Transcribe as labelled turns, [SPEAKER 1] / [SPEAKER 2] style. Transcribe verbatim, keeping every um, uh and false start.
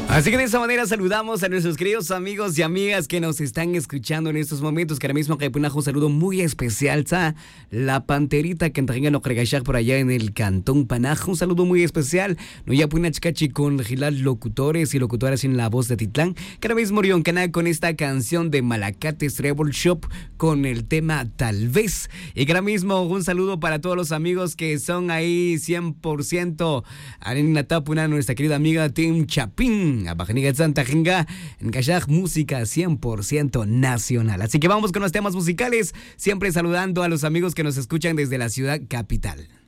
[SPEAKER 1] Así que de esa manera saludamos a nuestros queridos amigos y amigas que nos están escuchando en estos momentos, que ahora mismo hay un saludo muy especial a la panterita que entrega no cregar por allá en el Cantón Panajo, un saludo muy especial, no ya puna chicachi con gilal locutores y locutoras en la voz de Titlán, que ahora mismo Orión Canal con esta canción de Malacates Treble Shop con el tema Tal Vez, y que ahora mismo un saludo para todos los amigos que son ahí cien por ciento en Natapuna, nuestra querida amiga Tim Chapín, a Bajaniga Santa Jinga, en Kashaj, música cien por ciento nacional. Así que vamos con los temas musicales, siempre saludando a los amigos que nos escuchan desde la ciudad capital.